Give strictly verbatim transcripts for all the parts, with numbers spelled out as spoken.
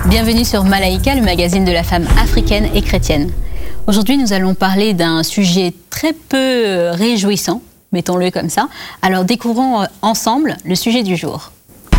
Bienvenue sur Malaika, le magazine de la femme africaine et chrétienne. Aujourd'hui, nous allons parler d'un sujet très peu réjouissant, mettons-le comme ça. Alors découvrons ensemble le sujet du jour.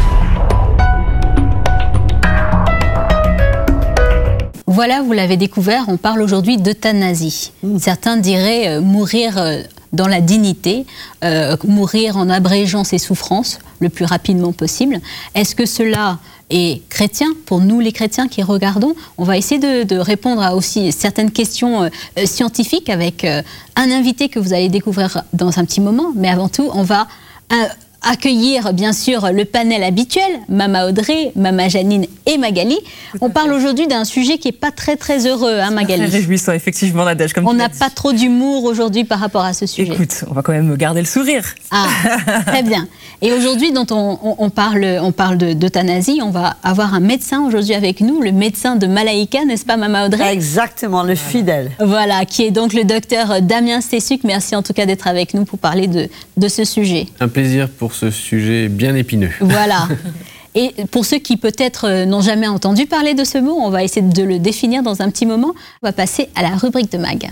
Voilà, vous l'avez découvert, on parle aujourd'hui d'euthanasie. Mmh. Certains diraient euh, mourir euh, dans la dignité, euh, mourir en abrégeant ses souffrances le plus rapidement possible. Est-ce que cela est chrétien pour nous les chrétiens qui regardons? On va essayer de, de répondre à aussi certaines questions euh, scientifiques avec euh, un invité que vous allez découvrir dans un petit moment. Mais avant tout, on va euh, accueillir bien sûr le panel habituel, Mama Audrey, Mama Janine et Magali. On parle aujourd'hui d'un sujet qui n'est pas très très heureux, hein, Magali. Très réjouissant, effectivement, Nadège, comme on tu l'as n'a dit. pas trop d'humour aujourd'hui par rapport à ce sujet. Écoute, on va quand même garder le sourire. Ah, très bien. Et aujourd'hui, dont on, on, on parle, on parle de, d'euthanasie, on va avoir un médecin aujourd'hui avec nous, le médecin de Malaika, n'est-ce pas, Mama Audrey? Exactement, le fidèle. Voilà, qui est donc le docteur Damien Stessuc. Merci en tout cas d'être avec nous pour parler de, de ce sujet. Un plaisir pour ce sujet bien épineux. Voilà. Et pour ceux qui peut-être n'ont jamais entendu parler de ce mot, on va essayer de le définir dans un petit moment. On va passer à la rubrique de Mag.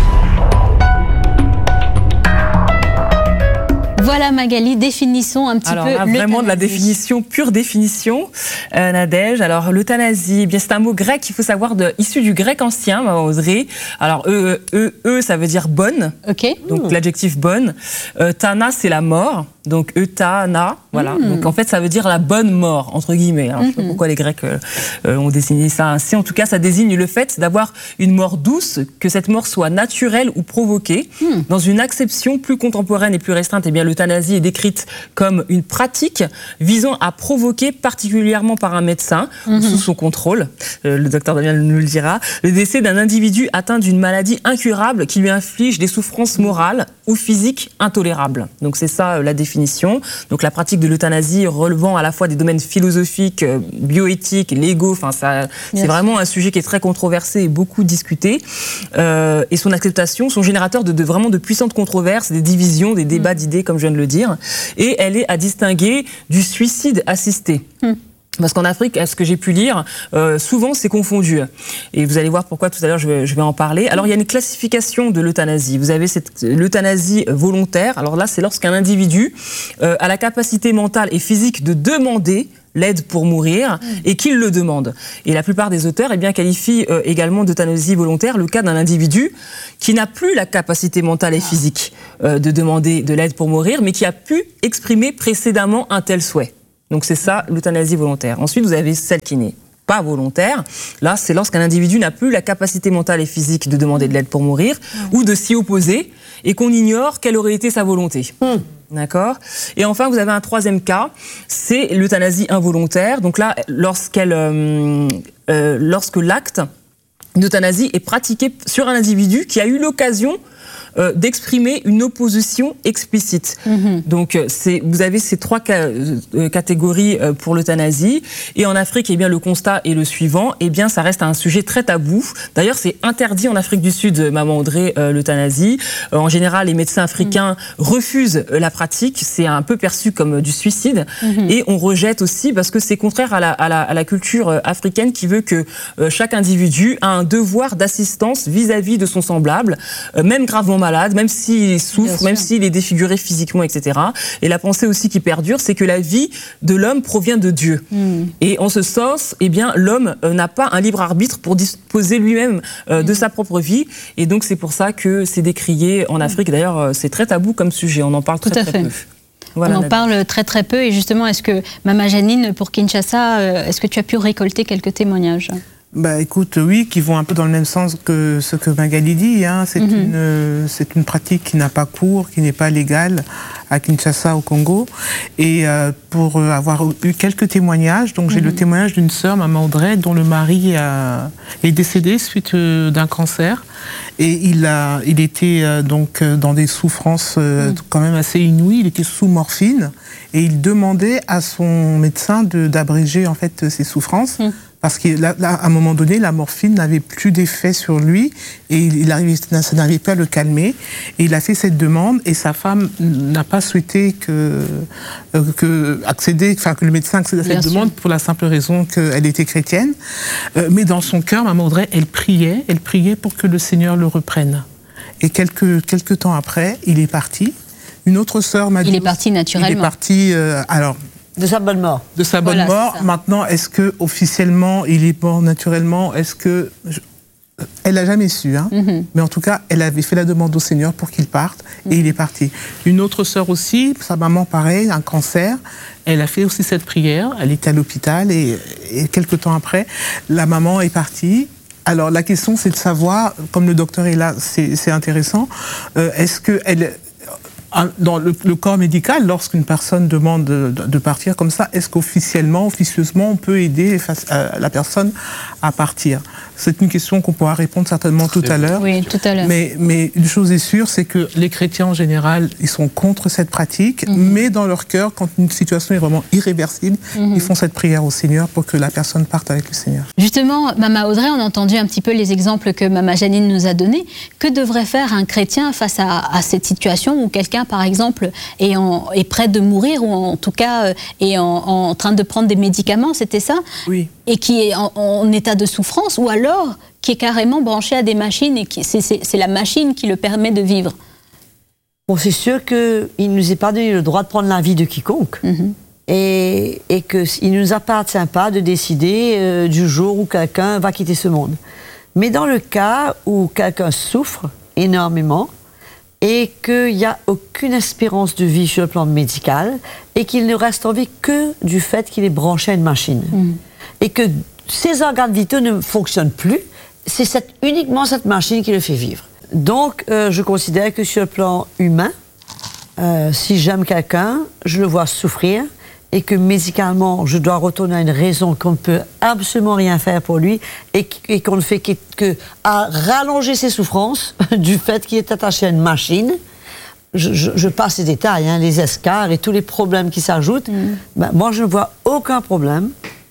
Voilà Magali, définissons un petit Alors, peu là, vraiment de la définition, pure définition, euh, Nadège. Alors l'euthanasie, eh bien c'est un mot grec, il faut savoir, de, issu du grec ancien, Maman Audrey. Alors e, e, e, ça veut dire bonne, okay. donc mmh. l'adjectif bonne. Euh, Thana, c'est la mort, donc euthana, voilà. Mmh. Donc en fait ça veut dire la bonne mort, entre guillemets. Alors, mmh. Je ne sais pas pourquoi les Grecs euh, euh, ont désigné ça ainsi. En tout cas, ça désigne le fait d'avoir une mort douce, que cette mort soit naturelle ou provoquée. Mmh. Dans une acception plus contemporaine et plus restreinte, eh bien le l'euthanasie est décrite comme une pratique visant à provoquer, particulièrement par un médecin, mmh. sous son contrôle, euh, le docteur Damien nous le dira, le décès d'un individu atteint d'une maladie incurable qui lui inflige des souffrances morales ou physiques intolérables. Donc c'est ça euh, la définition. Donc la pratique de l'euthanasie relevant à la fois des domaines philosophiques, euh, bioéthiques, légaux, enfin ça, c'est vraiment un sujet qui est très controversé et beaucoup discuté. Euh, et son acceptation sont générateurs de, de vraiment de puissantes controverses, des divisions, des débats mmh. d'idées, comme je viens de le dire, et elle est à distinguer du suicide assisté. Mmh. Parce qu'en Afrique, à ce que j'ai pu lire, euh, souvent c'est confondu. Et vous allez voir pourquoi tout à l'heure je vais, je vais en parler. Alors il y a une classification de l'euthanasie. Vous avez cette, l'euthanasie volontaire. Alors là, c'est lorsqu'un individu euh, a la capacité mentale et physique de demander l'aide pour mourir et qu'il le demande. Et la plupart des auteurs eh bien, qualifient euh, également d'euthanasie volontaire le cas d'un individu qui n'a plus la capacité mentale et physique euh, de demander de l'aide pour mourir, mais qui a pu exprimer précédemment un tel souhait. Donc c'est ça l'euthanasie volontaire. Ensuite, vous avez celle qui n'est pas volontaire. Là, c'est lorsqu'un individu n'a plus la capacité mentale et physique de demander de l'aide pour mourir mmh. ou de s'y opposer et qu'on ignore quelle aurait été sa volonté. Mmh. D'accord. Et enfin, vous avez un troisième cas, c'est l'euthanasie involontaire. Donc là, lorsqu'elle, euh, euh, lorsque l'acte d'euthanasie est pratiqué sur un individu qui a eu l'occasion Euh, d'exprimer une opposition explicite. Mm-hmm. Donc, c'est, vous avez ces trois ca- euh, catégories euh, pour l'euthanasie. Et en Afrique, eh bien, le constat est le suivant. Eh bien, ça reste un sujet très tabou. D'ailleurs, c'est interdit en Afrique du Sud, Maman Audrey, euh, l'euthanasie. Euh, en général, les médecins africains mm. refusent euh, la pratique. C'est un peu perçu comme euh, du suicide. Mm-hmm. Et on rejette aussi parce que c'est contraire à la, à la, à la culture euh, africaine qui veut que euh, chaque individu a un devoir d'assistance vis-à-vis de son semblable, euh, même gravement malade, même s'il souffre, même s'il est défiguré physiquement, et cetera. Et la pensée aussi qui perdure, c'est que la vie de l'homme provient de Dieu. Mm. Et en ce sens, eh bien, l'homme euh, n'a pas un libre arbitre pour disposer lui-même euh, mm. de sa propre vie. Et donc, c'est pour ça que c'est décrié en Afrique. D'ailleurs, euh, c'est très tabou comme sujet. On en parle très, Tout à très fait. peu. Voilà, on en parle très très peu. Et justement, est-ce que, Mama Janine, pour Kinshasa, euh, est-ce que tu as pu récolter quelques témoignages ? Bah écoute, oui, qui vont un peu dans le même sens que ce que Magali dit. Hein. C'est, mm-hmm. une, euh, c'est une pratique qui n'a pas cours, qui n'est pas légale à Kinshasa, au Congo. Et euh, pour euh, avoir eu quelques témoignages, donc j'ai mm-hmm. le témoignage d'une sœur, Maman Audrey, dont le mari a, est décédé suite euh, d'un cancer. Et il, a, il était euh, donc dans des souffrances euh, mm. quand même assez inouïes. Il était sous morphine et il demandait à son médecin de, d'abréger en fait ses souffrances. Mm. parce qu'à un moment donné, la morphine n'avait plus d'effet sur lui et il arrivait, ça n'arrivait pas à le calmer. Et il a fait cette demande et sa femme n'a pas souhaité que, euh, que, accéder, enfin, que le médecin accède à cette Bien demande sûr. pour la simple raison qu'elle était chrétienne. Euh, mais dans son cœur, maman Audrey, elle priait, elle priait pour que le Seigneur le reprenne. Et quelques, quelques temps après, il est parti. Une autre sœur m'a dit... Il est parti naturellement. Il est parti... Euh, alors, de sa bonne mort. De sa bonne voilà, mort. Maintenant, est-ce que officiellement il est mort naturellement? Est-ce que... Je... Elle n'a jamais su, hein. Mm-hmm. Mais en tout cas, elle avait fait la demande au Seigneur pour qu'il parte, mm-hmm. et il est parti. Une autre sœur aussi, sa maman pareil, un cancer, elle a fait aussi cette prière, elle était à l'hôpital, et, et quelques temps après, la maman est partie. Alors la question, c'est de savoir, comme le docteur est là, c'est, c'est intéressant, euh, est-ce qu'elle... Dans le, le corps médical, lorsqu'une personne demande de, de partir comme ça, est-ce qu'officiellement, officieusement, on peut aider face à la personne à partir? C'est une question qu'on pourra répondre certainement tout à l'heure. Oui, tout à l'heure. Mais, mais une chose est sûre, c'est que les chrétiens en général, ils sont contre cette pratique, mm-hmm. mais dans leur cœur, quand une situation est vraiment irréversible, mm-hmm. ils font cette prière au Seigneur pour que la personne parte avec le Seigneur. Justement, Mama Audrey, on a entendu un petit peu les exemples que Mama Janine nous a donnés. Que devrait faire un chrétien face à, à cette situation où quelqu'un, par exemple, est, en, est prêt de mourir ou en tout cas est en, en train de prendre des médicaments, c'était ça? Oui. Et qui est en, en état de souffrance, ou alors qui est carrément branché à des machines et qui, c'est, c'est, c'est la machine qui le permet de vivre. Bon, c'est sûr qu'il ne nous est pas donné le droit de prendre la vie de quiconque. Mm-hmm. Et, et qu'il ne nous appartient pas de décider euh, du jour où quelqu'un va quitter ce monde. Mais dans le cas où quelqu'un souffre énormément et qu'il n'y a aucune espérance de vie sur le plan médical et qu'il ne reste en vie que du fait qu'il est branché à une machine. Mm. Et que ses organes vitaux ne fonctionnent plus, c'est cette, uniquement cette machine qui le fait vivre. Donc, euh, je considère que sur le plan humain, euh, si j'aime quelqu'un, je le vois souffrir et que médicalement, je dois retourner à une raison qu'on ne peut absolument rien faire pour lui et, et qu'on ne fait que, que à rallonger ses souffrances du fait qu'il est attaché à une machine. Je, je, je passe les détails, hein, les escarres et tous les problèmes qui s'ajoutent. Mm. Ben, moi, je ne vois aucun problème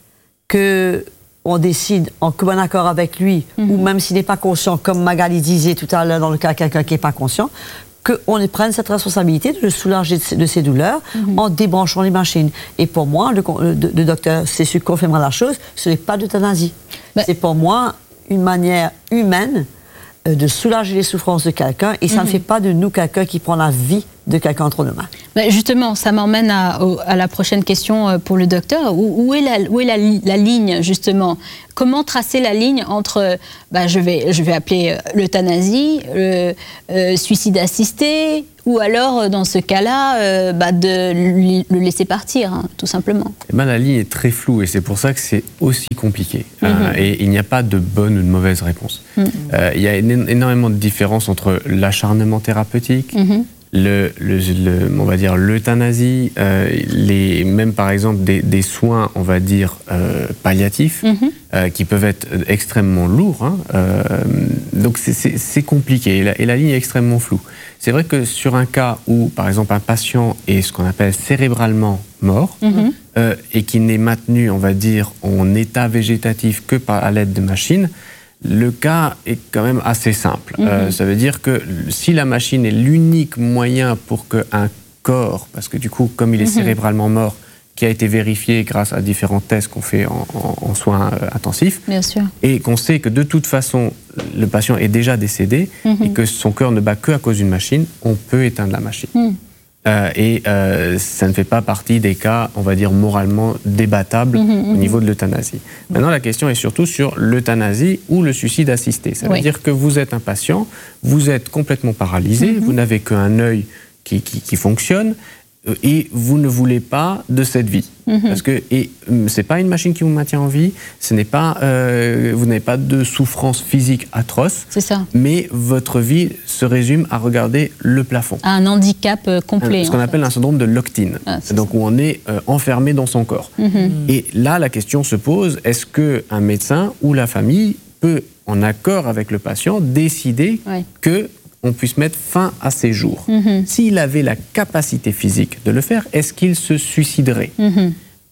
qu'on décide en commun accord avec lui, mm-hmm. ou même s'il n'est pas conscient, comme Magali disait tout à l'heure dans le cas de quelqu'un qui n'est pas conscient, qu'on prenne cette responsabilité de le soulager de, de ses douleurs mm-hmm. en débranchant les machines. Et pour moi, le, le, le docteur Cessu confirmera la chose, ce n'est pas d'euthanasie. Mais... C'est pour moi une manière humaine de soulager les souffrances de quelqu'un, et ça mm-hmm. ne fait pas de nous quelqu'un qui prend la vie de quelqu'un entre nos mains. Ben justement, ça m'emmène à, à la prochaine question pour le docteur. Où, où est, la, où est la, la ligne, justement? Comment tracer la ligne entre, ben je, vais, je vais appeler l'euthanasie, le euh, suicide assisté, ou alors, dans ce cas-là, euh, bah de le laisser partir, hein, tout simplement? Eh ben, la ligne est très floue, et c'est pour ça que c'est aussi compliqué. Mm-hmm. euh, et il n'y a pas de bonne ou de mauvaise réponse. Mm-hmm. euh, il y a énormément de différences entre l'acharnement thérapeutique, mm-hmm. Le, le, le, on va dire l'euthanasie, euh, les, même par exemple des, des soins, on va dire euh, palliatifs, mm-hmm. euh, qui peuvent être extrêmement lourds. Hein, euh, donc c'est, c'est, c'est compliqué et la, et la ligne est extrêmement floue. C'est vrai que sur un cas où, par exemple, un patient est ce qu'on appelle cérébralement mort mm-hmm. euh, et qui n'est maintenu, on va dire, en état végétatif que par à l'aide de machines, le cas est quand même assez simple. Mmh. Euh, ça veut dire que si la machine est l'unique moyen pour qu'un corps, parce que du coup, comme il est mmh. cérébralement mort, qui a été vérifié grâce à différents tests qu'on fait en, en, en soins euh, intensifs, bien sûr. Et qu'on sait que de toute façon, le patient est déjà décédé mmh. et que son cœur ne bat que à cause d'une machine, on peut éteindre la machine. Mmh. Euh, et euh, ça ne fait pas partie des cas, on va dire, moralement débattables mmh, au niveau de l'euthanasie. Mmh. Maintenant, la question est surtout sur l'euthanasie ou le suicide assisté. Ça oui. veut dire que vous êtes un patient, vous êtes complètement paralysé, mmh. vous n'avez qu'un œil qui, qui, qui fonctionne, et vous ne voulez pas de cette vie. Mmh. Parce que et, c'est pas une machine qui vous maintient en vie, ce n'est pas, euh, vous n'avez pas de souffrance physique atroce, c'est ça. Mais votre vie se résume à regarder le plafond. À un handicap euh, complet. Un, ce qu'on appelle fait. un syndrome de locked-in, ah, donc ça. Où on est euh, enfermé dans son corps. Mmh. Et là, la question se pose, est-ce qu'un médecin ou la famille peut, en accord avec le patient, décider ouais. que on puisse mettre fin à ses jours. Mm-hmm. S'il avait la capacité physique de le faire, est-ce qu'il se suiciderait? Mm-hmm.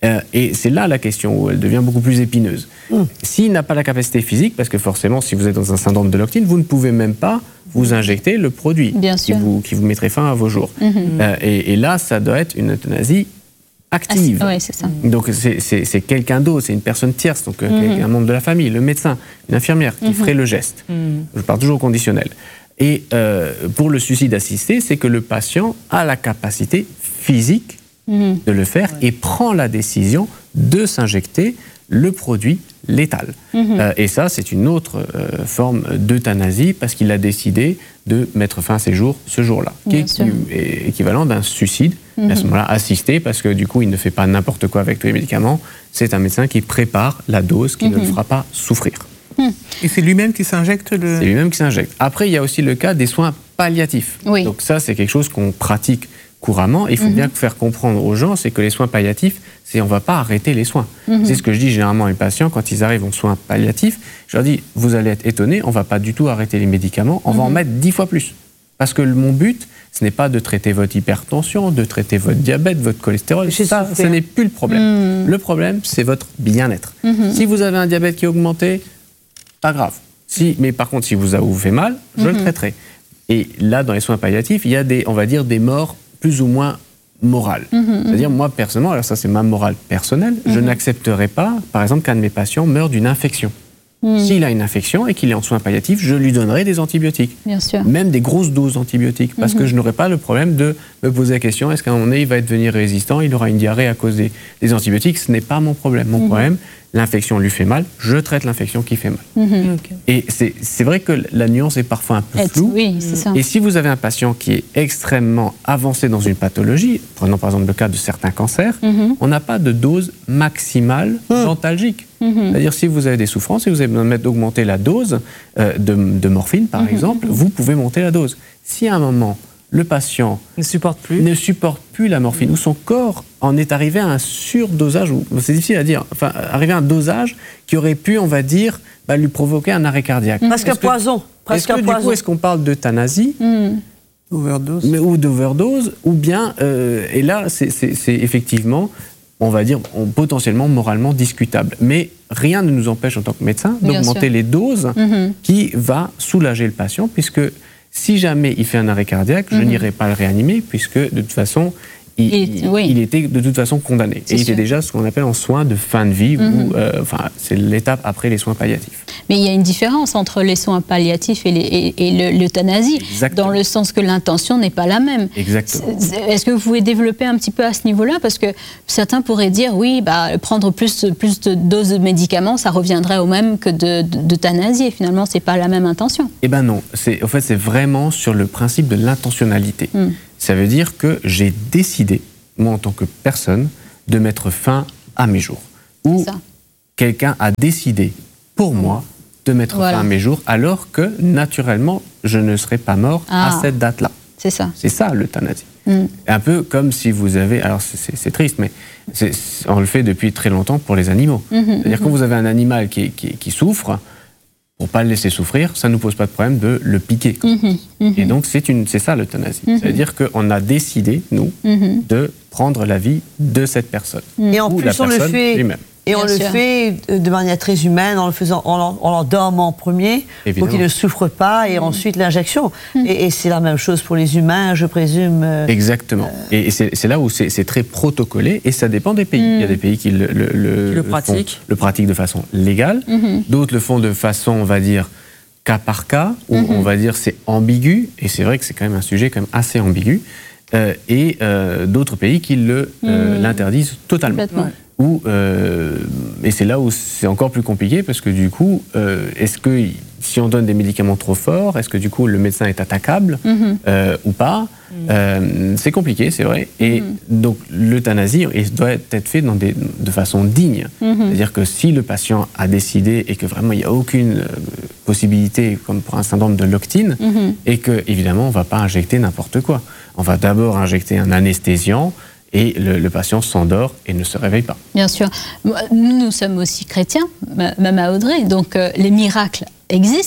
Euh, et c'est là la question où elle devient beaucoup plus épineuse. Mmh. S'il n'a pas la capacité physique, parce que forcément, si vous êtes dans un syndrome de Lockton, vous ne pouvez même pas vous injecter le produit Bien qui sûr. vous, qui vous mettrait fin à vos jours. Mmh. Euh, et, et là, ça doit être une euthanasie active. Ah, oui, c'est ça. Donc c'est, c'est, c'est quelqu'un d'autre, c'est une personne tierce, donc mmh. un membre de la famille, le médecin, une infirmière qui mmh. ferait le geste. Mmh. Je parle toujours au conditionnel. Et euh, pour le suicide assisté, c'est que le patient a la capacité physique mmh. de le faire ouais. et prend la décision de s'injecter le produit létal. Mmh. Euh, et ça, c'est une autre euh, forme d'euthanasie parce qu'il a décidé de mettre fin à ses jours ce jour-là, qui est, qui est équivalent d'un suicide. Mmh. À ce moment-là, assisté, parce que du coup, il ne fait pas n'importe quoi avec tous les médicaments. C'est un médecin qui prépare la dose qui mmh. ne le fera pas souffrir. Mmh. Et c'est lui-même qui s'injecte le... C'est lui-même qui s'injecte. Après, il y a aussi le cas des soins palliatifs. Oui. Donc ça, c'est quelque chose qu'on pratique couramment. Il faut mmh. bien faire comprendre aux gens, c'est que les soins palliatifs, c'est on ne va pas arrêter les soins. Mmh. C'est ce que je dis généralement aux patients quand ils arrivent en soins palliatifs. Je leur dis, vous allez être étonnés, on ne va pas du tout arrêter les médicaments, on mmh. va en mettre dix fois plus. Parce que mon but, ce n'est pas de traiter votre hypertension, de traiter votre diabète, votre cholestérol. Ça, ce n'est plus le problème. Mmh. Le problème, c'est votre bien-être. Mmh. Si vous avez un diabète qui est augmenté, pas grave. Si, mais par contre, si vous vous fait mal, je mmh. le traiterai. Et là, dans les soins palliatifs, il y a des, on va dire, des morts plus ou moins morales. Mmh. C'est-à-dire, moi, personnellement, alors ça, c'est ma morale personnelle, mmh. je n'accepterai pas, par exemple, qu'un de mes patients meure d'une infection. Mmh. S'il a une infection et qu'il est en soins palliatifs, je lui donnerai des antibiotiques. Bien sûr. Même des grosses doses d'antibiotiques. Parce mmh. que je n'aurai pas le problème de me poser la question, est-ce qu'à un moment donné, il va devenir résistant, il aura une diarrhée à cause des, des antibiotiques. Ce n'est pas mon problème. Mon mmh. problème, l'infection lui fait mal, je traite l'infection qui fait mal. Mmh. Okay. Et c'est, c'est vrai que la nuance est parfois un peu floue. Oui, c'est ça. Et si vous avez un patient qui est extrêmement avancé dans une pathologie, prenons par exemple le cas de certains cancers, mmh. on n'a pas de dose maximale mmh. dentalgique. Mmh. C'est-à-dire si vous avez des souffrances et vous avez besoin d'augmenter la dose euh, de, de morphine, par mmh. exemple, vous pouvez monter la dose. Si à un moment, le patient ne supporte plus, ne supporte plus la morphine, mmh. ou son corps en est arrivé à un surdosage, ou c'est difficile à dire, enfin, arrivé à un dosage qui aurait pu, on va dire, bah, lui provoquer un arrêt cardiaque. Mmh. Presque un poison. Presque un poison. Du coup, est-ce qu'on parle d'euthanasie mmh. overdose. Mais, ou d'overdose, ou bien, euh, et là, c'est, c'est, c'est effectivement, on va dire, on, potentiellement moralement discutable. Mais rien ne nous empêche, en tant que médecin, Bien d'augmenter sûr. les doses mmh. qui va soulager le patient, puisque si jamais il fait un arrêt cardiaque, mmh. je n'irai pas le réanimer, puisque de toute façon, il, il, oui. il était de toute façon condamné. C'est et il sûr. était déjà ce qu'on appelle en soins de fin de vie, mmh. où, euh, enfin, c'est l'étape après les soins palliatifs. Mais il y a une différence entre les soins palliatifs et, les, et, et le, l'euthanasie, Exactement. dans le sens que l'intention n'est pas la même. Exactement. Est-ce que vous pouvez développer un petit peu à ce niveau-là? Parce que certains pourraient dire, oui, bah, prendre plus, plus de doses de médicaments, ça reviendrait au même que de, de, d'euthanasier. Finalement, ce n'est pas la même intention. Eh bien non. C'est, en fait, c'est vraiment sur le principe de l'intentionnalité. Mm. Ça veut dire que j'ai décidé, moi en tant que personne, de mettre fin à mes jours. Ou quelqu'un a décidé, pour moi, de mettre voilà. fin à mes jours, alors que, naturellement, je ne serais pas mort ah, à cette date-là. C'est ça. C'est ça, l'euthanasie. Mm. Un peu comme si vous avez... Alors, c'est, c'est, c'est triste, mais c'est, on le fait depuis très longtemps pour les animaux. Mm-hmm, C'est-à-dire, mm-hmm. quand vous avez un animal qui, qui, qui souffre, pour ne pas le laisser souffrir, ça ne nous pose pas de problème de le piquer. Mm-hmm, mm-hmm. Et donc, c'est, une, c'est ça, l'euthanasie. Mm-hmm. C'est-à-dire qu'on a décidé, nous, mm-hmm. de prendre la vie de cette personne. Et en plus, on le fait... lui-même. Et Bien on sûr. le fait de manière très humaine, en le faisant, en, en l'endormant en premier, Évidemment. pour qu'il ne souffre pas, et mmh. ensuite l'injection. Mmh. Et, et c'est la même chose pour les humains, je présume. Euh, Exactement. Euh... Et c'est, c'est là où c'est, c'est très protocolé, et ça dépend des pays. Mmh. Il y a des pays qui le, le, le, le, pratiquent. Font, le pratiquent de façon légale, mmh. d'autres le font de façon, on va dire, cas par cas, où mmh. on va dire c'est ambigu, et c'est vrai que c'est quand même un sujet quand même assez ambigu, euh, et euh, d'autres pays qui le, mmh. euh, l'interdisent totalement. Où, euh, et c'est là où c'est encore plus compliqué parce que du coup, euh, est-ce que si on donne des médicaments trop forts, est-ce que du coup le médecin est attaquable mm-hmm. euh, ou pas mm-hmm. euh, C'est compliqué, c'est vrai. Et mm-hmm. donc l'euthanasie doit être faite dans des, de façon digne. Mm-hmm. C'est-à-dire que si le patient a décidé et que vraiment il n'y a aucune euh, possibilité, comme pour un syndrome de Lockton, mm-hmm. et que évidemment on ne va pas injecter n'importe quoi. On va d'abord injecter un anesthésiant. Et le, le patient s'endort et ne se réveille pas. Bien sûr. Nous, nous sommes aussi chrétiens, même à Audrey, donc euh, les miracles existent.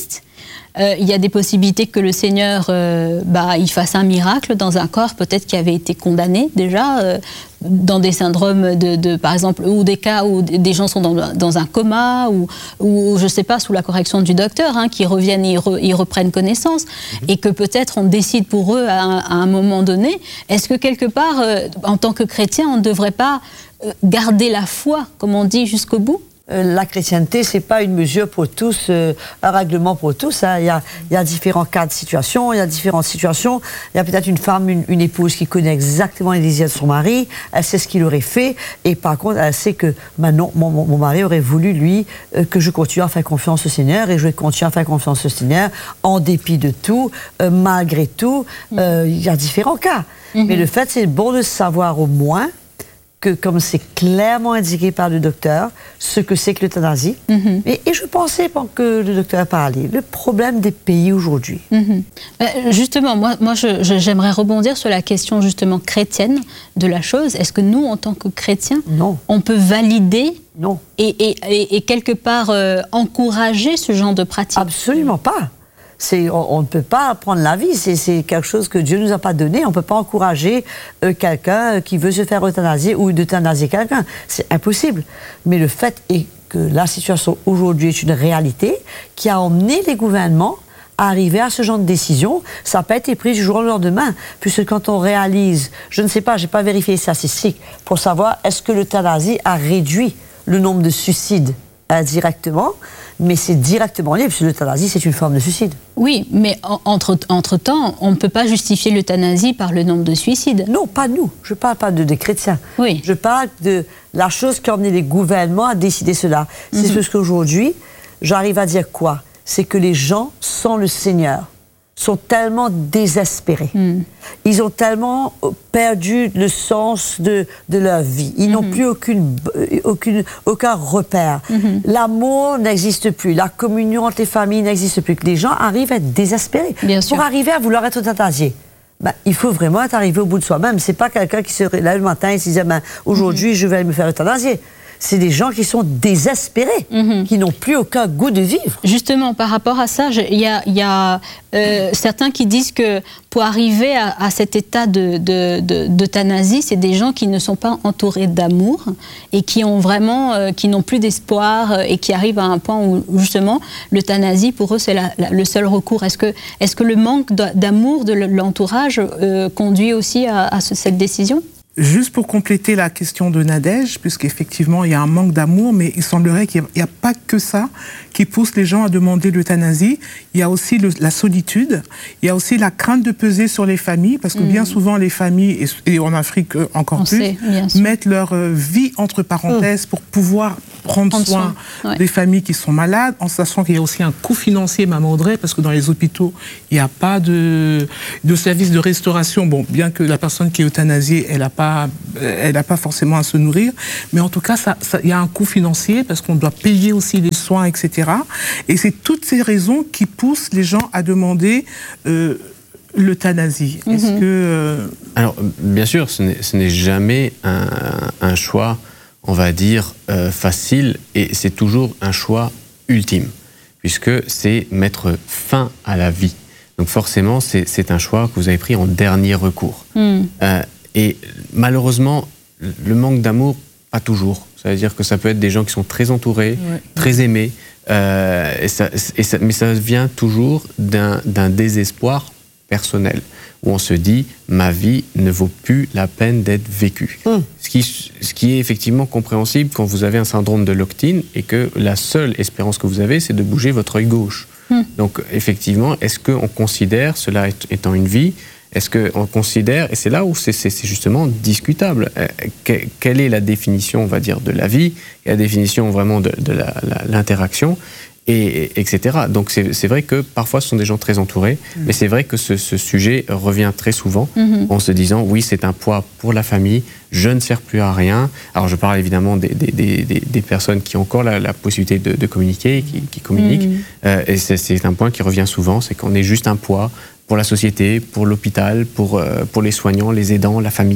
euh, il y a des possibilités que le Seigneur euh, bah, il fasse un miracle dans un corps peut-être qui avait été condamné déjà, euh, dans des syndromes, de, de, par exemple, ou des cas où des gens sont dans, dans un coma, ou, ou je ne sais pas, sous la correction du docteur, hein, qui reviennent et ils, re, ils reprennent connaissance, mmh. et que peut-être on décide pour eux à un, à un moment donné. Est-ce que quelque part, euh, en tant que chrétien, on ne devrait pas garder la foi, comme on dit, jusqu'au bout ? La chrétienté, c'est pas une mesure pour tous, euh, un règlement pour tous. Hein. Il y a, il y a différents cas de situation, il y a différentes situations. Il y a peut-être une femme, une, une épouse qui connaît exactement les désirs de son mari, elle sait ce qu'il aurait fait, et par contre, elle sait que maintenant, mon, mon, mon mari aurait voulu, lui, euh, que je continue à faire confiance au Seigneur, et je vais continuer à faire confiance au Seigneur, en dépit de tout, euh, malgré tout. Euh, il y a différents cas. Mm-hmm. Mais le fait, c'est bon de savoir au moins que, comme c'est clairement indiqué par le docteur, ce que c'est que l'euthanasie. Mm-hmm. et, et je pensais, pendant que le docteur a parlé, le problème des pays aujourd'hui. Mm-hmm. euh, justement, moi, moi je, je, j'aimerais rebondir sur la question justement chrétienne de la chose. Est-ce que nous, en tant que chrétiens, non. on peut valider non. Et, et, et, et quelque part euh, encourager ce genre de pratique ? Absolument pas. C'est, on, on ne peut pas prendre la vie, c'est, c'est quelque chose que Dieu ne nous a pas donné. On ne peut pas encourager euh, quelqu'un qui veut se faire euthanasier ou d'euthanasier quelqu'un. C'est impossible. Mais le fait est que la situation aujourd'hui est une réalité qui a emmené les gouvernements à arriver à ce genre de décision. Ça n'a pas été pris du jour au lendemain, puisque quand on réalise, je ne sais pas, je n'ai pas vérifié les statistiques pour savoir est-ce que l'euthanasie a réduit le nombre de suicides indirectement, mais c'est directement lié, puisque l'euthanasie, c'est une forme de suicide. Oui, mais en, entre, entre-temps, on ne peut pas justifier l'euthanasie par le nombre de suicides. Non, pas nous. Je ne parle pas de, des chrétiens. Oui. Je parle de la chose qui a emmené les gouvernements à décider cela. C'est mm-hmm. parce qu'aujourd'hui, j'arrive à dire quoi ? C'est que les gens, sans le Seigneur, sont tellement désespérés. Mm. Ils ont tellement perdu le sens de, de leur vie. Ils mm-hmm. n'ont plus aucune, aucune, aucun repère. Mm-hmm. L'amour n'existe plus. La communion entre les familles n'existe plus. Les gens arrivent à être désespérés. Bien Pour sûr. arriver à vouloir être euthanasié, ben, il faut vraiment être arrivé au bout de soi-même. C'est pas quelqu'un qui se lève le matin et se dit ben, aujourd'hui, mm-hmm. je vais me faire euthanasier. C'est des gens qui sont désespérés, mm-hmm. qui n'ont plus aucun goût de vivre. Justement, par rapport à ça, il y a, y a euh, certains qui disent que pour arriver à, à cet état de, de, de, d'euthanasie, c'est des gens qui ne sont pas entourés d'amour et qui ont vraiment, euh, qui n'ont plus d'espoir euh, et qui arrivent à un point où justement l'euthanasie pour eux c'est la, la, le seul recours. Est-ce que, est-ce que le manque d'amour de l'entourage euh, conduit aussi à, à cette décision ? Juste pour compléter la question de Nadège, puisqu'effectivement il y a un manque d'amour, mais il semblerait qu'il n'y a, a pas que ça qui pousse les gens à demander l'euthanasie. Il y a aussi le, la solitude, il y a aussi la crainte de peser sur les familles, parce que mmh. bien souvent les familles, et, et en Afrique encore On plus, sait, mettent leur euh, vie entre parenthèses mmh. pour pouvoir prendre, prendre soin, soin. Ouais. des familles qui sont malades, en sachant qu'il y a aussi un coût financier, Maman Audrey, parce que dans les hôpitaux, il n'y a pas de, de service de restauration. Bon, bien que la personne qui est euthanasiée, elle n'a pas elle n'a pas forcément à se nourrir, mais en tout cas, ça, ça, y a un coût financier parce qu'on doit payer aussi les soins, et cetera. Et c'est toutes ces raisons qui poussent les gens à demander euh, l'euthanasie. Mm-hmm. Est-ce que... Euh... Alors, bien sûr, ce n'est, ce n'est jamais un, un choix, on va dire, euh, facile, et c'est toujours un choix ultime, puisque c'est mettre fin à la vie. Donc forcément, c'est, c'est un choix que vous avez pris en dernier recours. Mm. Euh, Et malheureusement, le manque d'amour, pas toujours. Ça veut dire que ça peut être des gens qui sont très entourés, ouais. très aimés, euh, et ça, et ça, mais ça vient toujours d'un, d'un désespoir personnel, où on se dit « ma vie ne vaut plus la peine d'être vécue mmh. ». Ce qui, ce qui est effectivement compréhensible quand vous avez un syndrome de Lockton et que la seule espérance que vous avez, c'est de bouger votre œil gauche. Mmh. Donc effectivement, est-ce qu'on considère cela étant une vie ? Est-ce qu'on considère, et c'est là où c'est, c'est, c'est justement discutable, euh, que, quelle est la définition, on va dire, de la vie, et la définition vraiment de, de la, la, l'interaction, et, et, etc. Donc c'est, c'est vrai que parfois ce sont des gens très entourés, mmh. mais c'est vrai que ce, ce sujet revient très souvent mmh. en se disant, oui, c'est un poids pour la famille, je ne sers plus à rien. Alors je parle évidemment des, des, des, des personnes qui ont encore la, la possibilité de, de communiquer, qui, qui communiquent, mmh. euh, et c'est, c'est un point qui revient souvent, c'est qu'on est juste un poids pour la société, pour l'hôpital, pour, euh, pour les soignants, les aidants, la famille.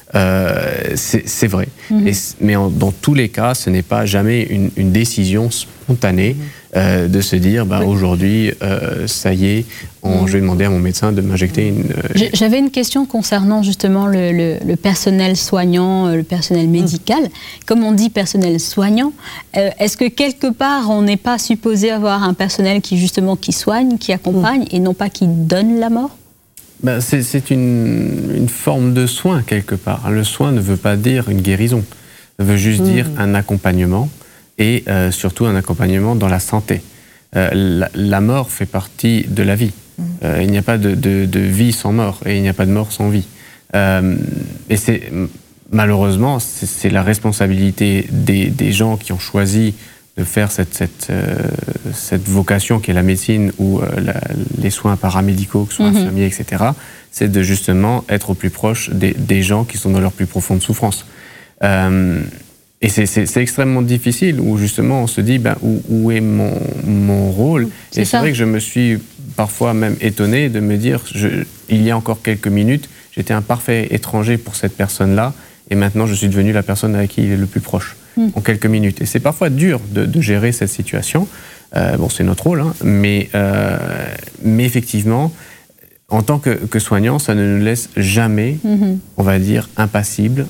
Euh, c'est vrai. Mm-hmm. Et, mais en, dans tous les cas, ce n'est pas jamais une, une décision spontanée euh, de se dire bah, oui. aujourd'hui, euh, ça y est, on, mm-hmm. je vais demander à mon médecin de m'injecter une... Euh, J'avais une question concernant justement le, le, le personnel soignant, le personnel médical. Mm. Comme on dit personnel soignant, euh, est-ce que quelque part, on n'est pas supposé avoir un personnel qui justement qui soigne, qui accompagne, mm. et non pas qui donne la mort ? Ben, c'est une, une forme de soin, quelque part. Le soin ne veut pas dire une guérison. Ça veut juste mmh. dire un accompagnement, et euh, surtout un accompagnement dans la santé. Euh, la, la mort fait partie de la vie. Mmh. Euh, il n'y a pas de, de, de vie sans mort, et il n'y a pas de mort sans vie. Euh, et c'est, malheureusement, c'est la responsabilité des, des gens qui ont choisi de faire cette, cette, euh, cette vocation qui est la médecine ou euh, la, les soins paramédicaux, que ce soit mm-hmm. infirmiers, et cetera, c'est de justement être au plus proche des, des gens qui sont dans leur plus profonde souffrance. Euh, et c'est extrêmement difficile, où justement on se dit, ben, où, où est mon, mon rôle? Et c'est vrai que je me suis parfois même étonné de me dire, je, il y a encore quelques minutes, j'étais un parfait étranger pour cette personne-là, et maintenant je suis devenu la personne avec qui il est le plus proche. En quelques minutes. Et c'est parfois dur de, de gérer cette situation. Euh, bon, c'est notre rôle, hein, mais, euh, mais effectivement, en tant que, que soignant, ça ne nous laisse jamais, mm-hmm. on va dire, impassibles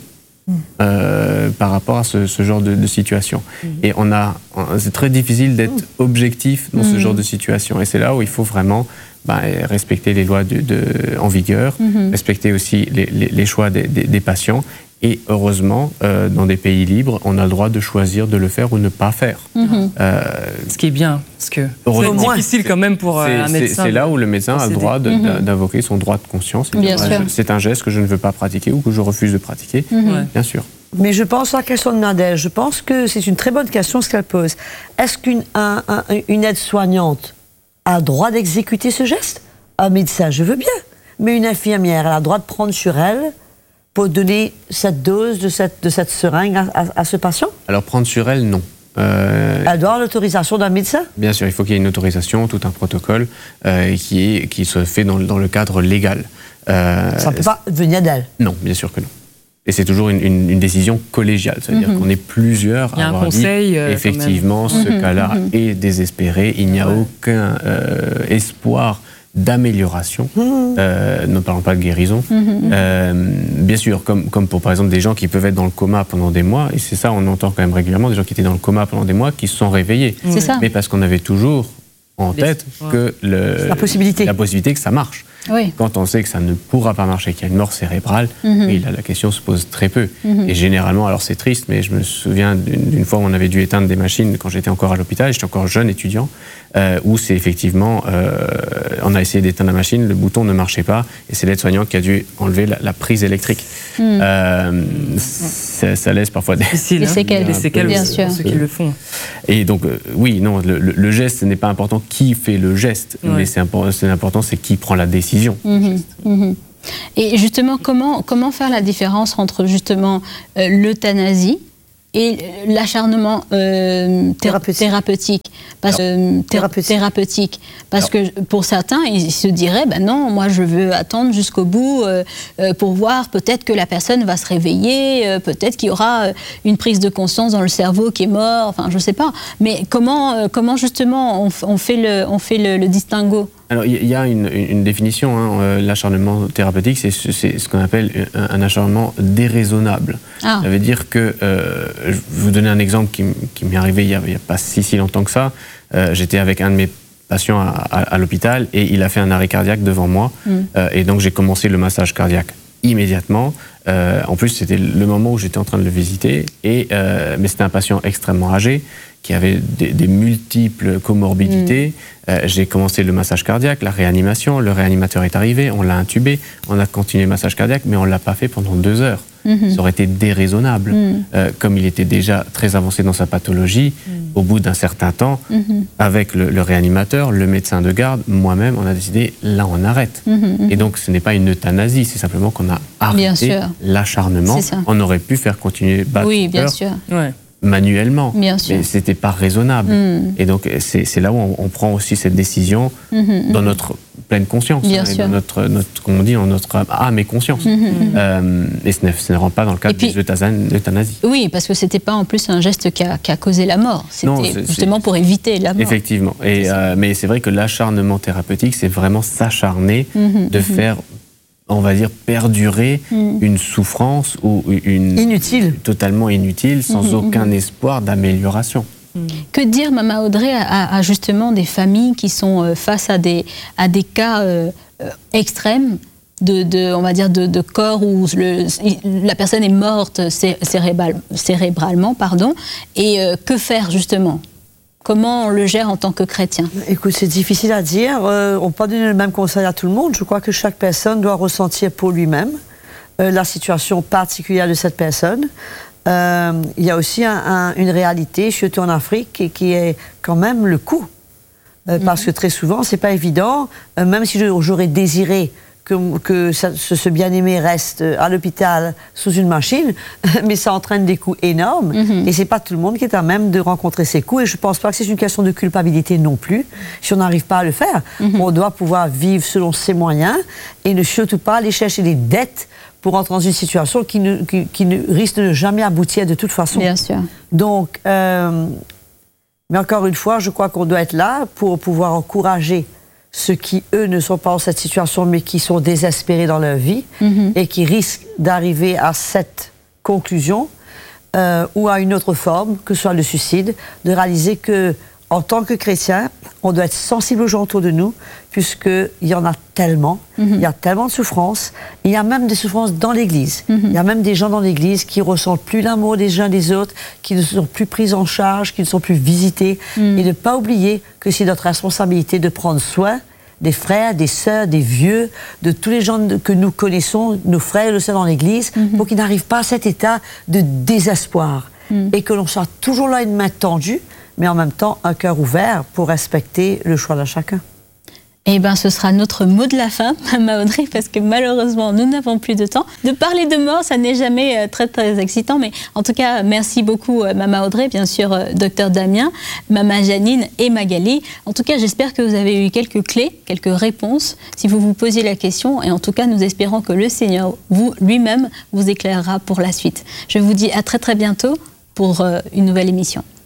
euh, par rapport à ce, ce genre de, de situation. Mm-hmm. Et on a, c'est très difficile d'être objectif dans mm-hmm. ce genre de situation. Et c'est là où il faut vraiment bah, respecter les lois de, de, en vigueur, mm-hmm. respecter aussi les, les, les choix des, des, des patients. Et heureusement, euh, dans des pays libres, on a le droit de choisir de le faire ou ne pas faire. Mmh. Euh, Ce qui est bien, parce que c'est difficile quand même pour un médecin. C'est là où le médecin a le droit d'invoquer mmh. son droit de conscience. C'est un geste que je ne veux pas pratiquer ou que je refuse de pratiquer, mmh. ouais. bien sûr. Mais je pense à la question de Nadège. Je pense que c'est une très bonne question ce qu'elle pose. Est-ce qu'une un, un, une aide-soignante a le droit d'exécuter ce geste? Un médecin, je veux bien. Mais une infirmière, elle a le droit de prendre sur elle pour donner cette dose de cette, de cette seringue à, à, à ce patient? Alors, prendre sur elle, non. Euh, elle doit avoir l'autorisation d'un médecin? Bien sûr, il faut qu'il y ait une autorisation, tout un protocole euh, qui, est, qui soit fait dans, dans le cadre légal. Euh, Ça ne peut pas venir d'elle? Non, bien sûr que non. Et c'est toujours une, une, une décision collégiale, c'est-à-dire mm-hmm. qu'on est plusieurs à avoir dit, euh, effectivement, ce mm-hmm. cas-là mm-hmm. est désespéré, il n'y a ouais. aucun euh, espoir d'amélioration, mmh. euh, ne parlons pas de guérison. Mmh. Euh, bien sûr, comme, comme pour par exemple des gens qui peuvent être dans le coma pendant des mois, et c'est ça, on entend quand même régulièrement, des gens qui étaient dans le coma pendant des mois, qui se sont réveillés. C'est ça. Mais parce qu'on avait toujours en tête ouais. que le, la, possibilité. la possibilité que ça marche. Oui. Quand on sait que ça ne pourra pas marcher, qu'il y a une mort cérébrale, mmh. oui, là, la question se pose très peu. Mmh. Et généralement, alors c'est triste, mais je me souviens d'une fois où on avait dû éteindre des machines quand j'étais encore à l'hôpital, j'étais encore jeune étudiant, euh, où c'est effectivement, euh, on a essayé d'éteindre la machine, le bouton ne marchait pas, et c'est l'aide-soignante qui a dû enlever la, la prise électrique. Mmh. Euh, ça, ça laisse parfois des, des séquelles, des séquelles bien sûr. Pour ceux qui le font. Et donc, euh, oui, non, le, le, le geste, ce n'est pas important qui fait le geste, ouais. mais c'est important, c'est qui prend la décision. Mmh, mmh. Et justement, comment, comment faire la différence entre justement euh, l'euthanasie et l'acharnement euh, thérapeutique. thérapeutique parce, euh, thérapeutique. thérapeutique parce Alors. que pour certains ils se diraient ben non, moi je veux attendre jusqu'au bout euh, euh, pour voir, peut-être que la personne va se réveiller, euh, peut-être qu'il y aura euh, une prise de conscience dans le cerveau qui est mort, enfin je sais pas, mais comment, euh, comment justement on, on fait le, on fait le, le distinguo? Alors, il y a une, une définition, hein, euh, l'acharnement thérapeutique, c'est ce qu'on appelle un, un acharnement déraisonnable. Ah. Ça veut dire que, euh, je vais vous donner un exemple qui, qui m'est arrivé il n'y a, a pas si, si longtemps que ça. Euh, J'étais avec un de mes patients à, à, à l'hôpital et il a fait un arrêt cardiaque devant moi. Mm. Euh, et donc, j'ai commencé le massage cardiaque immédiatement. Euh, en plus, c'était le moment où j'étais en train de le visiter. Et, euh, mais c'était un patient extrêmement âgé qui avait des, des multiples comorbidités. Mmh. Euh, j'ai commencé le massage cardiaque, la réanimation, le réanimateur est arrivé, on l'a intubé, on a continué le massage cardiaque, mais on ne l'a pas fait pendant deux heures. Mmh. Ça aurait été déraisonnable. Mmh. Euh, comme il était déjà très avancé dans sa pathologie, mmh. au bout d'un certain temps, mmh. avec le, le réanimateur, le médecin de garde, moi-même, on a décidé, là on arrête. Mmh. Et donc ce n'est pas une euthanasie, c'est simplement qu'on a arrêté l'acharnement. On aurait pu faire continuer battre oui, bien sûr. Ouais. manuellement, bien sûr. Mais c'était pas raisonnable. Mmh. Et donc c'est là où on, on prend aussi cette décision mmh, dans notre pleine conscience, Bien hein, sûr. et dans notre, notre, comme on dit, en notre âme et conscience. Mm-hmm. euh, et ce ne rentre pas dans le cadre puis, de l'euthanasie. Oui, parce que c'était pas en plus un geste qui a, qui a causé la mort. C'était justement pour éviter la mort. Effectivement. Et, c'est euh, mais c'est vrai que l'acharnement thérapeutique, c'est vraiment s'acharner mm-hmm. de mm-hmm. faire, on va dire, perdurer mm. une souffrance ou une inutile, totalement inutile, sans mm-hmm. aucun espoir d'amélioration. Que dire, Mama Audrey, à, à justement des familles qui sont face à des, à des cas euh, extrêmes de, de, on va dire, de, de corps où le, la personne est morte cérébral, cérébralement, pardon, et euh, que faire justement ? Comment on le gère en tant que chrétien ? Écoute, c'est difficile à dire. Euh, on ne peut pas donner le même conseil à tout le monde. Je crois que chaque personne doit ressentir pour lui-même euh, la situation particulière de cette personne. Euh, il y a aussi un, un, une réalité, surtout en Afrique, et qui est quand même le coût. Euh, mm-hmm. Parce que très souvent, c'est pas évident, euh, même si j'aurais désiré que, que ça, ce, ce bien-aimé reste à l'hôpital sous une machine, mais ça entraîne des coûts énormes, mm-hmm. et c'est pas tout le monde qui est à même de rencontrer ces coûts, et je pense pas que c'est une question de culpabilité non plus, si on n'arrive pas à le faire. Mm-hmm. On doit pouvoir vivre selon ses moyens, et ne surtout pas aller chercher des dettes pour entrer dans une situation qui, ne, qui, qui ne risque de ne jamais aboutir de toute façon. Bien sûr. Donc, euh, mais encore une fois, je crois qu'on doit être là pour pouvoir encourager ceux qui, eux, ne sont pas dans cette situation, mais qui sont désespérés dans leur vie, mm-hmm. et qui risquent d'arriver à cette conclusion, euh, ou à une autre forme, que ce soit le suicide, de réaliser que, en tant que chrétien, on doit être sensible aux gens autour de nous, puisqu'il y en a tellement, mm-hmm. il y a tellement de souffrances, il y a même des souffrances dans l'Église. Mm-hmm. Il y a même des gens dans l'Église qui ne ressentent plus l'amour des uns des autres, qui ne sont plus pris en charge, qui ne sont plus visités. Mm. Et ne pas oublier que c'est notre responsabilité de prendre soin des frères, des sœurs, des vieux, de tous les gens que nous connaissons, nos frères et nos sœurs dans l'Église, mm-hmm. pour qu'ils n'arrivent pas à cet état de désespoir. Mm. Et que l'on soit toujours là, une main tendue, mais en même temps un cœur ouvert pour respecter le choix de chacun. Eh bien, ce sera notre mot de la fin, Mama Audrey, parce que malheureusement, nous n'avons plus de temps. De parler de mort, ça n'est jamais très, très excitant, mais en tout cas, merci beaucoup, Mama Audrey, bien sûr, docteur Damien, Mama Janine et Magali. En tout cas, j'espère que vous avez eu quelques clés, quelques réponses, si vous vous posiez la question, et en tout cas, nous espérons que le Seigneur, vous, lui-même, vous éclairera pour la suite. Je vous dis à très, très bientôt pour une nouvelle émission.